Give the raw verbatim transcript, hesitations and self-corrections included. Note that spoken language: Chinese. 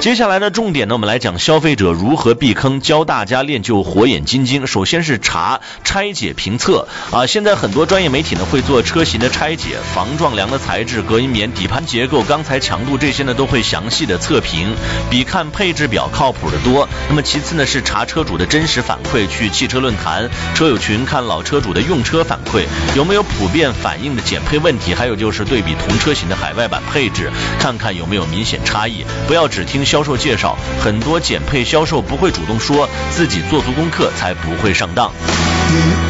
接下来的重点呢，我们来讲消费者如何避坑，教大家练就火眼金睛。首先是查、拆解、评测啊，现在很多专业媒体呢会做车型的拆解，防撞梁的材质、隔音棉、底盘结构、钢材强度这些呢都会详细的测评，比看配置表靠谱的多。那么其次呢是查车主的真实反馈，去汽车论坛、车友群看老车主的用车反馈，有没有普遍反映的减配问题，还有就是对比同车型的海外版配置，看看有没有明显差异。不要只听销售介绍，很多减配销售不会主动说，自己做足功课才不会上当。